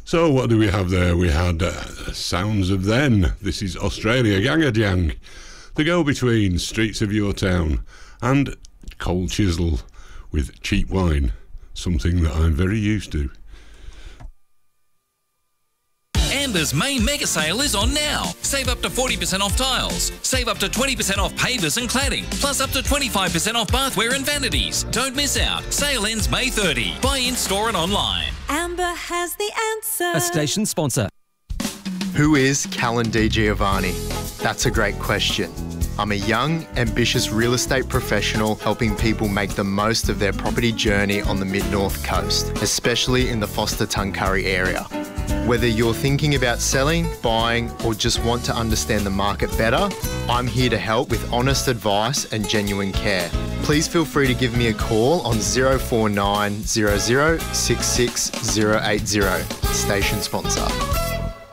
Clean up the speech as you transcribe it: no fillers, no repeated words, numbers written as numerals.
So what do we have there? We had Sounds of Then. This is Australia, Gangajang. The go-between, Streets of Your Town, and Cold Chisel with Cheap Wine, something that I'm very used to. Amber's main mega sale is on now. Save up to 40% off tiles. Save up to 20% off pavers and cladding. Plus up to 25% off bathware and vanities. Don't miss out. Sale ends May 30. Buy in store and online. Amber has the answer. A station sponsor. Who is Callan Di Giovanni? That's a great question. I'm a young, ambitious real estate professional helping people make the most of their property journey on the Mid-North Coast, especially in the Forster-Tuncurry area. Whether you're thinking about selling, buying, or just want to understand the market better, I'm here to help with honest advice and genuine care. Please feel free to give me a call on 049 00 66 080. Station sponsor.